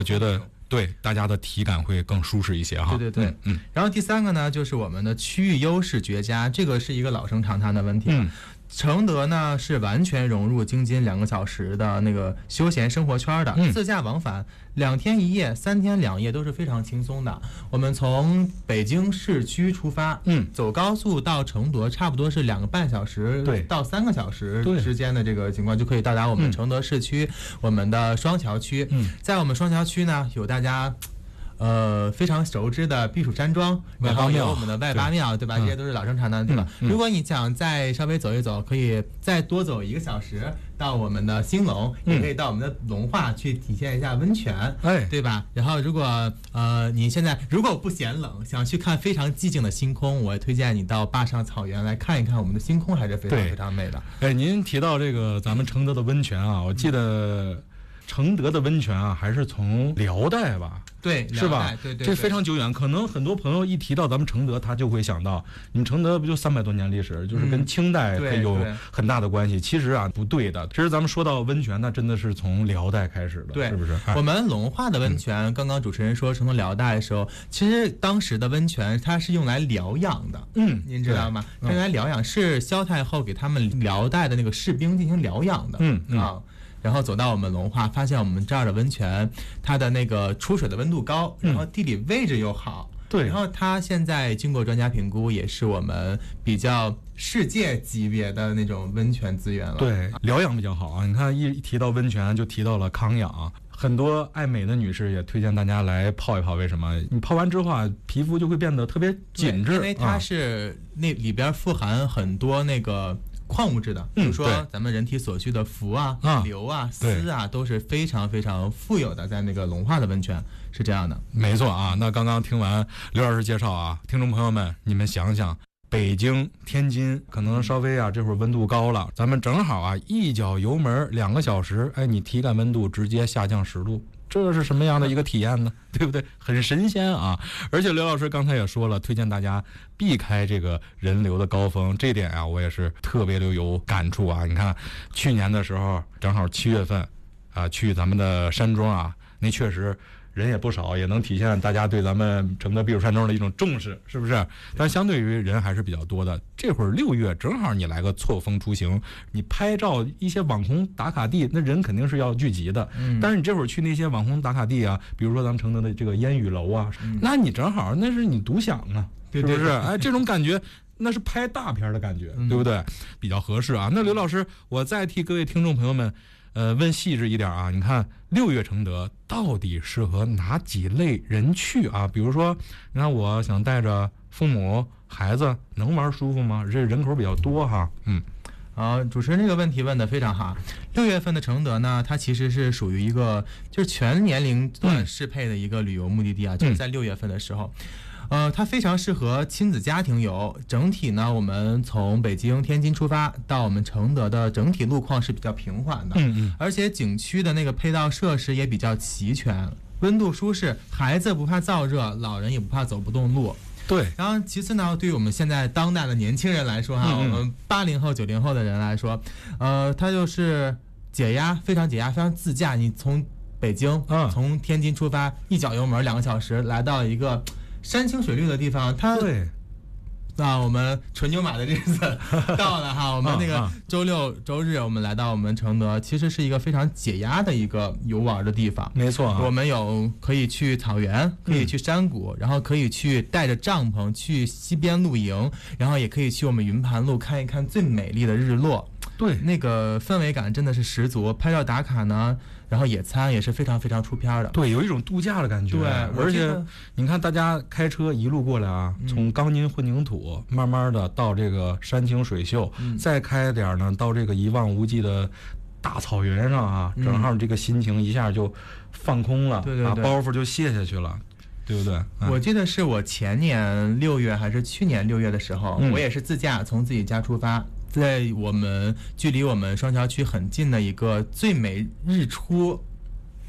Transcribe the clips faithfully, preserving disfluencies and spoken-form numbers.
我觉得对大家的体感会更舒适一些哈。 对对对，嗯。嗯然后第三个呢，就是我们的区域优势绝佳，这个是一个老生常谈的问题。嗯。承德呢是完全融入京津两个小时的那个休闲生活圈的，嗯、自驾往返两天一夜、三天两夜都是非常轻松的。我们从北京市区出发，嗯，走高速到承德，差不多是两个半小时到三个小时之间的这个情况，就可以到达我们承德市区，嗯、我们的双桥区。嗯，在我们双桥区呢，有大家。呃，非常熟知的避暑山庄，然后有我们的外八庙， 对, 对吧？这些都是老生常谈的地方。嗯嗯、如果你想再稍微走一走，可以再多走一个小时到我们的兴隆，嗯、也可以到我们的龙化去体验一下温泉，哎，对吧？然后如果呃你现在如果不嫌冷，想去看非常寂静的星空，我也推荐你到坝上草原来看一看我们的星空，还是非常非常美的。 哎，您提到这个咱们承德的温泉啊，我记得承德的温泉啊，还是从辽代吧？ 对， 是吧？ 对 对, 对， 这非常久远。可能很多朋友一提到咱们承德，他就会想到，你们承德不就三百多年历史，就是跟清代有很大的关系。嗯、其实啊，不对的。其实咱们说到温泉，那真的是从辽代开始的， 对， 是不是？ 哎、我们龙化的温泉，嗯、刚刚主持人说是从辽代的时候，其实当时的温泉它是用来疗养的。嗯，您知道吗？它用来疗养，是萧太后给他们辽代的那个士兵进行疗养的。嗯嗯。啊然后走到我们龙化，发现我们这儿的温泉，它的那个出水的温度高，然后地理位置又好，对、嗯，然后它现在经过专家评估，也是我们比较世界级别的那种温泉资源了。 对，疗养比较好啊。你看一提到温泉，就提到了康养。很多爱美的女士也推荐大家来泡一泡，为什么？你泡完之后啊，皮肤就会变得特别紧致， 因为它是那里边富含很多那个矿物质的，比如说咱们人体所需的氟啊、嗯、硫啊、锶啊，都是非常非常富有的，在那个龙化的温泉是这样的。 没错啊，那刚刚听完刘老师介绍啊，听众朋友们，你们想想。北京、天津可能稍微啊，这会儿温度高了，咱们正好啊，一脚油门两个小时，哎，你体感温度直接下降十度，这是什么样的一个体验呢？对不对？很神仙啊！而且刘老师刚才也说了，推荐大家避开这个人流的高峰，这点啊，我也是特别的有感触啊。你看，去年的时候正好七月份，啊，去咱们的山庄啊，那确实。人也不少，也能体现大家对咱们承德避暑山庄的一种重视，是不是？但相对于人还是比较多的。这会儿六月正好你来个错峰出行，你拍照一些网红打卡地，那人肯定是要聚集的。嗯。但是你这会儿去那些网红打卡地啊，比如说咱们承德的这个烟雨楼啊，嗯、那你正好那是你独享啊，是不是？哎，这种感觉。那是拍大片的感觉，对不对？嗯、比较合适啊。那刘老师，我再替各位听众朋友们，呃，问细致一点啊。你看六月承德到底适合哪几类人去啊？比如说，你看我想带着父母、孩子，能玩舒服吗？这人口比较多哈。嗯。 好，主持人这个问题问得非常好。六月份的承德呢，它其实是属于一个就是全年龄段适配的一个旅游目的地啊，嗯、就是在六月份的时候。呃，它非常适合亲子家庭游。整体呢，我们从北京、天津出发到我们承德的整体路况是比较平缓的，嗯嗯，而且景区的那个配套设施也比较齐全，温度舒适，孩子不怕燥热，老人也不怕走不动路。 对。 然后其次呢，对于我们现在当代的年轻人来说哈，嗯嗯我们八零后、九零后的人来说，呃，它就是解压，非常解压，非常自驾。你从北京，嗯，从天津出发，一脚油门两个小时，来到一个。山清水绿的地方，它对啊，我们纯牛马的日子到了哈。我们那个周六周日，我们来到我们承德，其实是一个非常解压的一个游玩的地方。 没错、啊， 我们有可以去草原，可以去山谷，嗯、然后可以去带着帐篷去溪边露营，然后也可以去我们云盘路看一看最美丽的日落。 对， 那个氛围感真的是十足。拍照打卡呢，然后野餐也是非常非常出片的。 对，有一种度假的感觉。 对， 而且你看大家开车一路过来啊，嗯、从钢筋混凝土，慢慢的到这个山清水秀，嗯、再开点呢，到这个一望无际的大草原上啊，正好这个心情一下就放空了， 对对对， 把包袱就卸下去了。对不对？ 嗯、我记得是我前年六月还是去年六月的时候，嗯、我也是自驾从自己家出发，在我们距离我们双桥区很近的一个最美日出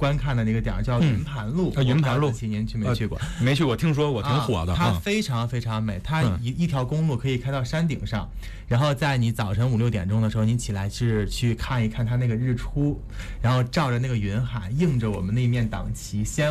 观看的那个点儿叫云盘路。 嗯、云盘路， 您去没去过？ 呃、没去过，听说过，挺火的。 啊、它非常非常美，它一、嗯、一条公路可以开到山顶上，然后在你早晨五六点钟的时候，你起来是去看一看它那个日出，然后照着那个云海，映着我们那面党旗，先。